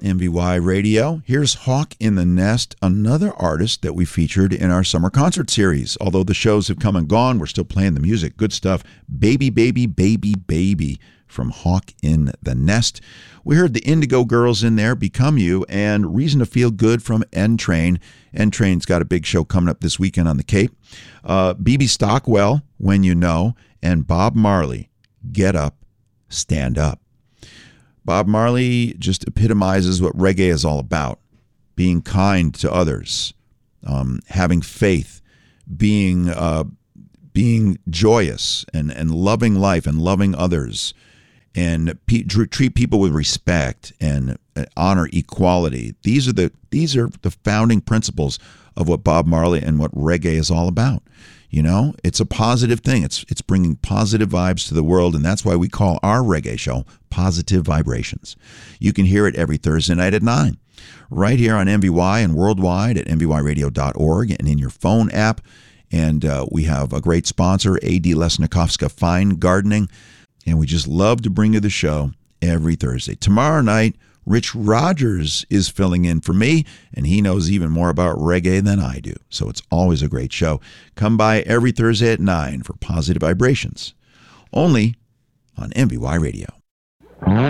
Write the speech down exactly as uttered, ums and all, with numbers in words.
M V Y Radio. Here's Hawk in the Nest, another artist that we featured in our summer concert series. Although the shows have come and gone, we're still playing the music. Good stuff. Baby, Baby, Baby, Baby from Hawk in the Nest. We heard the Indigo Girls in there, Become You, and Reason to Feel Good from N-Train. N-Train's got a big show coming up this weekend on the Cape. Uh, B B Stockwell, When You Know, and Bob Marley, Get Up, Stand Up. Bob Marley just epitomizes what reggae is all about. Being kind to others, um, having faith, being uh, being joyous and, and loving life and loving others, and pe- treat people with respect and honor equality. These are the these are the founding principles of what Bob Marley and what reggae is all about. You know, it's a positive thing. It's it's bringing positive vibes to the world, and that's why we call our reggae show Positive Vibrations. You can hear it every Thursday night at nine, right here on M V Y and worldwide at M V Y radio dot org and in your phone app. And uh, we have a great sponsor, A D Lesnikovska Fine Gardening, and we just love to bring you the show every Thursday. Tomorrow night, Rich Rogers is filling in for me, and he knows even more about reggae than I do. So it's always a great show. Come by every Thursday at nine for Positive Vibrations, only on M V Y Radio.